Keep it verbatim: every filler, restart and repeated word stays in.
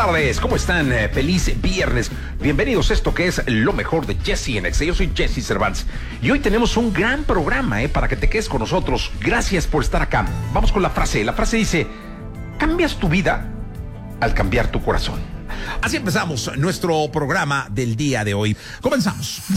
tardes, ¿cómo están? Eh, feliz viernes. Bienvenidos a esto que es lo mejor de Jesse en Exa. Yo soy Jesse Cervantes y hoy tenemos un gran programa eh, para que te quedes con nosotros. Gracias por estar acá. Vamos con la frase. La frase dice: cambias tu vida al cambiar tu corazón. Así empezamos nuestro programa del día de hoy. Comenzamos.